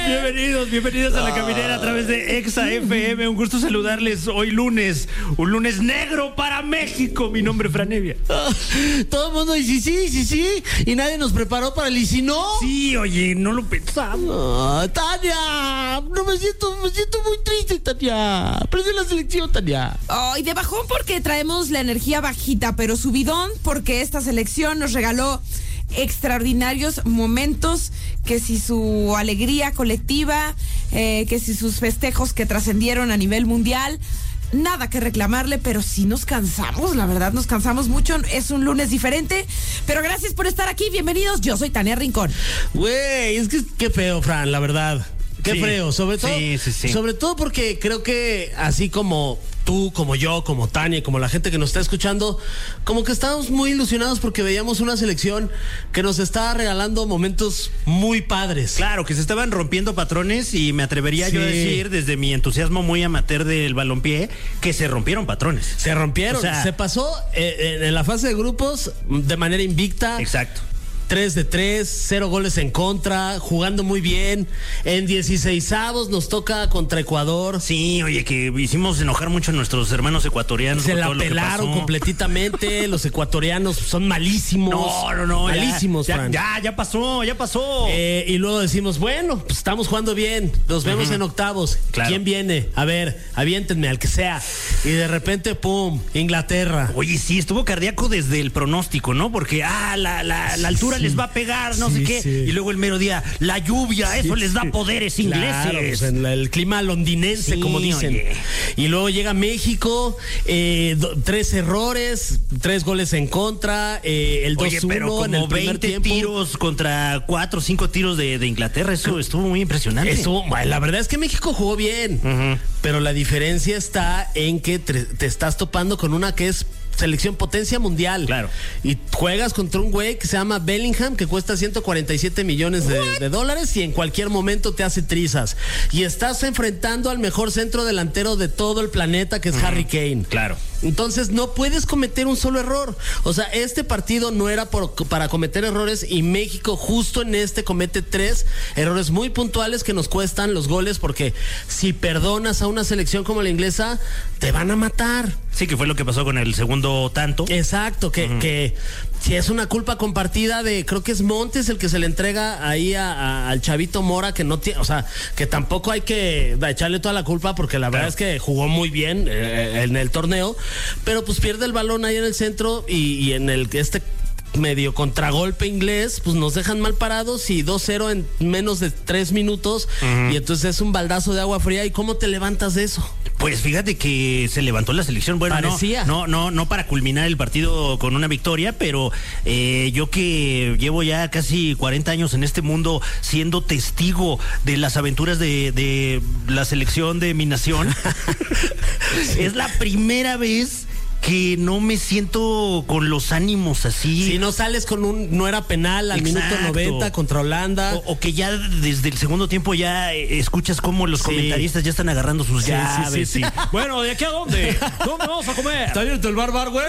Bienvenidos a La Caminera a través de Exa FM. Un gusto saludarles hoy lunes, un lunes negro para México. Mi nombre es Fran Evia. Todo el mundo dice sí, y nadie nos preparó para el y si no. Sí, oye, no lo pensamos. Tania, no me siento muy triste, Tania. Perdí la selección, Tania. Y de bajón porque traemos la energía bajita, pero subidón porque esta selección nos regaló extraordinarios momentos, que si su alegría colectiva, que si sus festejos que trascendieron a nivel mundial. Nada que reclamarle, pero sí nos cansamos, la verdad nos cansamos mucho. Es un lunes diferente, pero gracias por estar aquí, bienvenidos. Yo soy Tania Rincón. Güey, es que qué feo, Fran, la verdad. Qué feo, sobre todo. Sí. Sobre todo porque creo que así como tú, como yo, como Tania, como la gente que nos está escuchando, como que estábamos muy ilusionados porque veíamos una selección que nos estaba regalando momentos muy padres. Claro, que se estaban rompiendo patrones y me atrevería yo a decir, desde mi entusiasmo muy amateur del balompié, que se rompieron patrones. Se rompieron, o sea, se pasó en la fase de grupos de manera invicta. Exacto. 3 de 3, 0 goles en contra, jugando muy bien. En 16avos nos toca contra Ecuador. Sí, oye, que hicimos enojar mucho a nuestros hermanos ecuatorianos. Se la pelaron completamente. Los ecuatorianos son malísimos. No. Malísimos, Fran. Ya pasó. Y luego decimos, bueno, pues estamos jugando bien. Nos vemos en octavos. Claro. ¿Quién viene? A ver, aviéntenme al que sea. Y de repente, pum, Inglaterra. Oye, sí, estuvo cardíaco desde el pronóstico, ¿no? Porque, la altura les va a pegar, no sé qué. Sí. Y luego el mero día, la lluvia, eso les da poderes ingleses. Claro, pues el clima londinense, como dicen. Oye. Y luego llega México, 3 errores, 3 goles en contra, el 2-1 pero como en el primer 20 tiempo. tiros contra 4 o 5 tiros de Inglaterra, eso estuvo muy impresionante. La verdad es que México jugó bien, pero la diferencia está en que te estás topando con una que es selección potencia mundial. Claro. Y juegas contra un güey que se llama Bellingham, que cuesta 147 millones de dólares y en cualquier momento te hace trizas. Y estás enfrentando al mejor centro delantero de todo el planeta, que es Harry Kane. Claro. Entonces no puedes cometer un solo error. O sea, este partido no era para cometer errores y México justo en este comete 3 errores muy puntuales que nos cuestan los goles, porque si perdonas a una selección como la inglesa, te van a matar. Sí, que fue lo que pasó con el segundo tanto. Exacto, que si es una culpa compartida de, creo que es Montes el que se le entrega ahí al chavito Mora, que no tiene, o sea, que tampoco hay que echarle toda la culpa, porque la verdad es que jugó muy bien en el torneo, pero pues pierde el balón ahí en el centro y en este medio contragolpe inglés, pues nos dejan mal parados y 2-0 en menos de 3 minutos y entonces es un baldazo de agua fría. ¿Y cómo te levantas de eso? Pues fíjate que se levantó la selección. Bueno, parecía. No para culminar el partido con una victoria, pero yo que llevo ya casi 40 años en este mundo siendo testigo de las aventuras de la selección de mi nación, es la primera vez que no me siento con los ánimos así. Si no sales con no era penal al minuto 90 contra Holanda. O que ya desde el segundo tiempo ya escuchas cómo los comentaristas ya están agarrando sus llaves. Sí. Bueno, ¿de aquí a dónde? ¿Dónde vamos a comer? ¿Está abierto el bar, güey?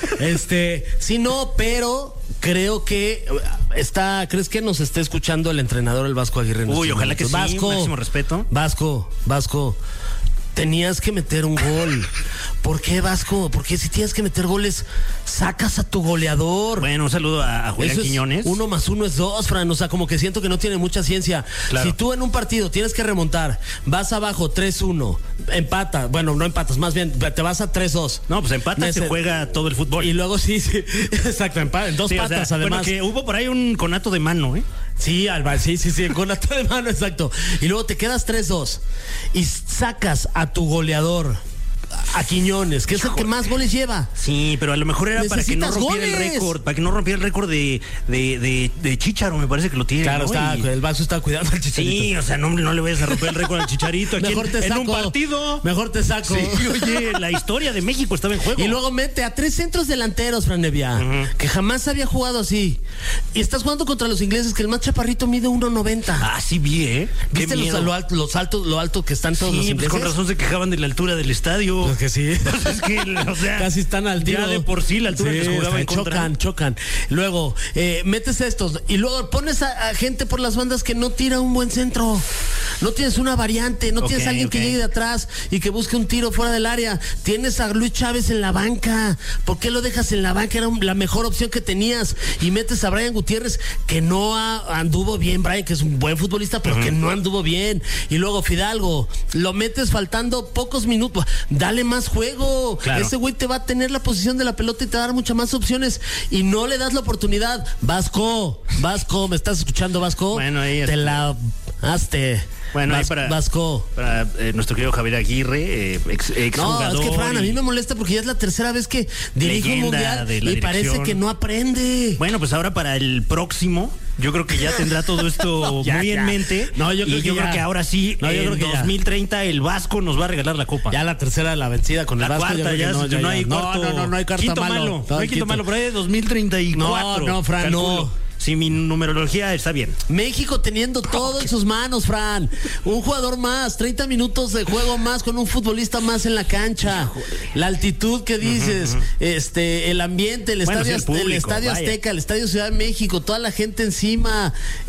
Sí, no, pero creo que ¿crees que nos esté escuchando el entrenador, el Vasco Aguirre? Uy, ojalá que sí, Vasco, máximo respeto. Vasco, tenías que meter un gol. ¿Por qué, Vasco? Porque si tienes que meter goles, sacas a tu goleador. Bueno, un saludo a Julián Quiñones. 1 más 1 es 2, Fran. O sea, como que siento que no tiene mucha ciencia. Claro. Si tú en un partido tienes que remontar, vas abajo 3-1, empata. Bueno, no empatas, más bien te vas a 3-2. No, pues empata, se juega todo el fútbol. Y luego sí, exacto, empata, en 2 patas, o sea, además. Bueno, que hubo por ahí un conato de mano, ¿eh? Sí, Alba, sí, con la de mano, exacto. Y luego te quedas 3-2 y sacas a tu goleador, a Quiñones, que es el que más goles lleva. Sí, pero a lo mejor era para que no rompiera el récord, de Chícharo, me parece que lo tiene. Claro, ¿no? El Vasco está cuidando al Chicharito. Sí, o sea, no le vayas a romper el récord al Chicharito aquí mejor te saco, en un partido. Mejor te saco. Sí, oye, la historia de México estaba en juego. Y luego mete a 3 centros delanteros, Fran Evia, que jamás había jugado así. Y estás jugando contra los ingleses, que el más chaparrito mide 1.90. Ah, sí vi, ¿eh? ¿Viste lo alto que están todos los ingleses? Pues con razón se quejaban de la altura del estadio. Vasco. Pues que sí. Entonces, que, o sea, casi están al tiro. Ya de por sí la altura que se jugaba en contra. Chocan. Luego, metes estos y luego pones a gente por las bandas que no tira un buen centro. No tienes una variante, no tienes alguien que llegue de atrás y que busque un tiro fuera del área. Tienes a Luis Chávez en la banca. ¿Por qué lo dejas en la banca? Era la mejor opción que tenías. Y metes a Brian Gutiérrez, que no anduvo bien. Brian, que es un buen futbolista, pero que no anduvo bien. Y luego Fidalgo, lo metes faltando pocos minutos. Dale más juego. Claro. Ese güey te va a tener la posición de la pelota y te va a dar muchas más opciones. Y no le das la oportunidad. Vasco, ¿me estás escuchando, Vasco? Bueno, ahí te la hazte. Bueno, ahí para nuestro querido Javier Aguirre, ex jugador. No, es que Fran, a mí me molesta porque ya es la tercera vez que dirijo un mundial y parece que no aprende. Bueno, pues ahora para el próximo, yo creo que ya tendrá todo esto muy en mente. No, yo creo que ahora sí, en 2030 el Vasco nos va a regalar la copa. Ya la tercera de la vencida con el Vasco. Cuarta, no hay cuarto. No hay cuarto malo. No hay quinto malo, pero hay de 2034. No, Fran, no. Si mi numerología está bien. México teniendo todo en sus manos, Fran. Un jugador más, 30 minutos de juego más con un futbolista más en la cancha. Híjole. La altitud que dices, el ambiente, el estadio Azteca, el estadio Ciudad de México, toda la gente encima.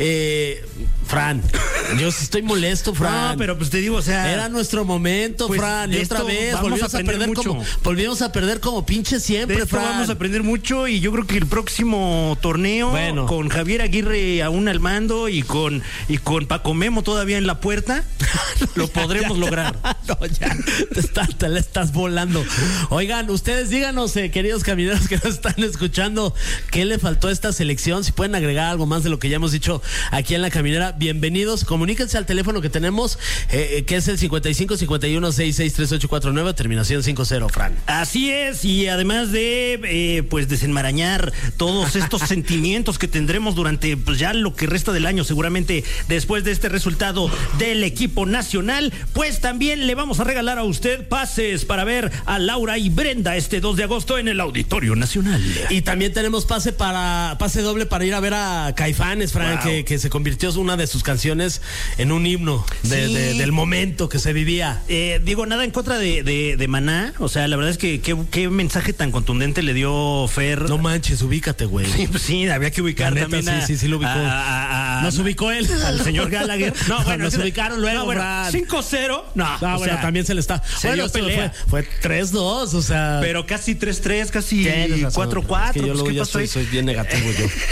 Fran, yo estoy molesto, Fran. No, pero pues te digo, o sea, era nuestro momento, pues, Fran. Y otra vez volvimos a perder como pinche siempre, Fran. Vamos a aprender mucho y yo creo que el próximo torneo, con Javier Aguirre aún al mando y con Paco Memo todavía en la puerta, lo podremos lograr. No, ya te la estás volando. Oigan, ustedes díganos, queridos camineros que nos están escuchando, ¿qué le faltó a esta selección? Si pueden agregar algo más de lo que ya hemos dicho aquí en La Caminera, bienvenidos. Comuníquense al teléfono que tenemos, que es el 55 51 66 3849, terminación 50, Fran. Así es, y además de pues desenmarañar todos estos sentimientos que tendremos durante pues ya lo que resta del año, seguramente después de este resultado del equipo nacional, pues también le vamos a regalar a usted pases para ver a Laura y Brenda este 2 de agosto en el Auditorio Nacional. Y también tenemos pase doble para ir a ver a Caifanes, Fran, que se convirtió una de sus canciones en un himno del momento que se vivía. Digo, nada en contra de Maná, o sea, la verdad es que qué mensaje tan contundente le dio Fer. No manches, ubícate, güey. Sí, pues sí, había que ubicar también sí lo ubicó. Nos ubicó él. Al señor Gallagher. No, bueno, nos ubicaron luego, 5-0. Bueno, también se le está. Bueno, pelea. Fue 3-2, o sea. Pero casi 3-3, casi 4-4. Es que yo soy bien negativo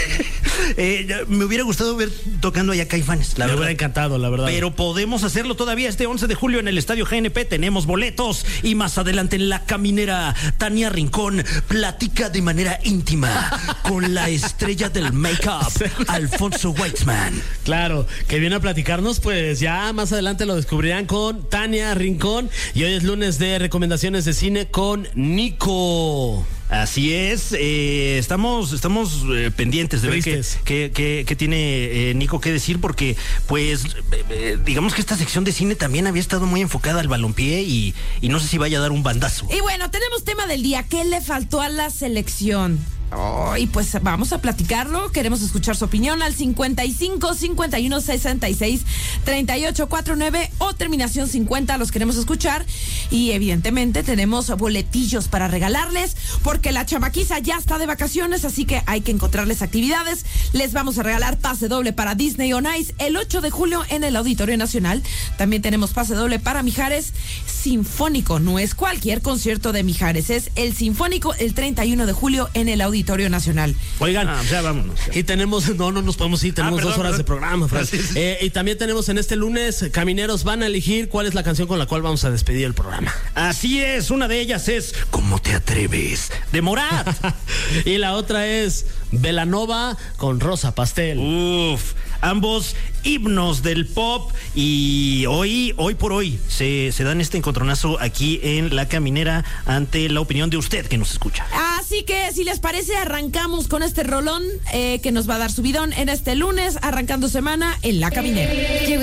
yo. Me hubiera gustado ver tocando allá Caifanes, me hubiera encantado, la verdad. Pero podemos hacerlo todavía este 11 de julio en el Estadio GNP. Tenemos boletos y más adelante en La Caminera, Tania Rincón platica de manera íntima con la estrella del make-up, Alfonso Weitzman. Claro, que viene a platicarnos, pues ya más adelante lo descubrirán con Tania Rincón. Y hoy es lunes de recomendaciones de cine con Nico. Así es, estamos pendientes de ver qué tiene Nico que decir, porque pues digamos que esta sección de cine también había estado muy enfocada al balompié y no sé si vaya a dar un bandazo. Y bueno, tenemos tema del día, ¿qué le faltó a la selección? Y pues vamos a platicarlo, queremos escuchar su opinión al 55 51 66 38 49 o terminación 50, los queremos escuchar. Y evidentemente tenemos boletillos para regalarles, porque la chamaquiza ya está de vacaciones, así que hay que encontrarles actividades. Les vamos a regalar pase doble para Disney on Ice el 8 de julio en el Auditorio Nacional. También tenemos pase doble para Mijares Sinfónico, no es cualquier concierto de Mijares, es el Sinfónico el 31 de julio en el Auditorio Nacional. Oigan, ya vámonos. Y tenemos, no nos podemos ir, tenemos 2 horas de programa, Fran. Sí. Y también tenemos en este lunes, camineros van a elegir cuál es la canción con la cual vamos a despedir el programa. Así es, una de ellas es ¿Cómo te atreves? De Morat. Y la otra es Belanova con Rosa Pastel. Ambos himnos del pop, y hoy por hoy se dan este encontronazo aquí en La Caminera ante la opinión de usted que nos escucha. Así que si les parece, arrancamos con este rolón que nos va a dar subidón en este lunes, arrancando semana en La Caminera.